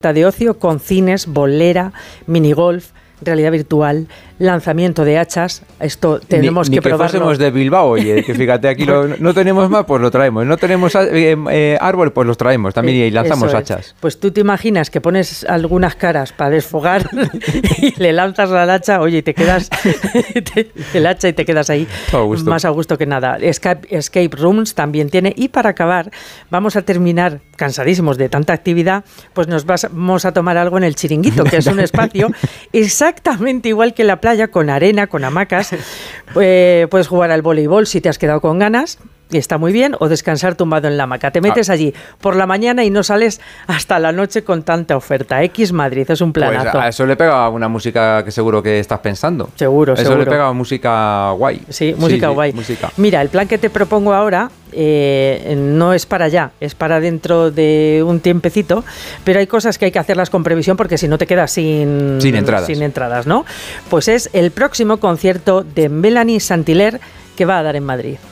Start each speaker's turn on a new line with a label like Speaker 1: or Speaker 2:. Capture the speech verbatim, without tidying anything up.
Speaker 1: de ocio con cines, bolera, minigolf, realidad virtual, lanzamiento de hachas. Esto tenemos
Speaker 2: ni,
Speaker 1: que
Speaker 2: ni
Speaker 1: probarlo.
Speaker 2: que fuésemos de Bilbao, oye, que fíjate, aquí lo, no tenemos más, pues lo traemos. No tenemos eh, eh, árbol, pues los traemos también y lanzamos
Speaker 1: Eso
Speaker 2: hachas.
Speaker 1: Es. Pues tú te imaginas que pones algunas caras para desfogar y le lanzas la hacha, oye, y te quedas te, el hacha y te quedas ahí a más a gusto que nada. Escape, escape rooms también tiene. Y para acabar, vamos a terminar cansadísimos de tanta actividad, pues nos vamos a tomar algo en el Chiringuito, que es un espacio exactamente igual que la playa, con arena, con hamacas. Eh, puedes jugar al voleibol si te has quedado con ganas, y está muy bien, o descansar tumbado en la hamaca. Te metes ah. allí por la mañana y no sales hasta la noche con tanta oferta. X Madrid, es un planazo.
Speaker 2: Pues a eso le pega una música que seguro que estás pensando.
Speaker 1: Seguro,
Speaker 2: eso
Speaker 1: seguro.
Speaker 2: Eso le pega música guay.
Speaker 1: Sí, música
Speaker 2: sí,
Speaker 1: guay.
Speaker 2: Sí, música.
Speaker 1: Mira, el plan que te propongo ahora eh, no es para allá, es para dentro de un tiempecito, pero hay cosas que hay que hacerlas con previsión porque si no te quedas sin,
Speaker 2: sin entradas.
Speaker 1: sin entradas, ¿no? Pues es el próximo concierto de Melanie Saint-Hilaire que va a dar en Madrid.